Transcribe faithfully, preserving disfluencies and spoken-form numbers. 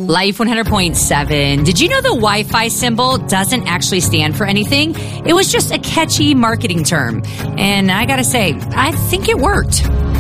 Life one hundred point seven. Did you know the Wi-Fi symbol doesn't actually stand for anything? It was just a catchy marketing term. And I gotta say, I think it worked.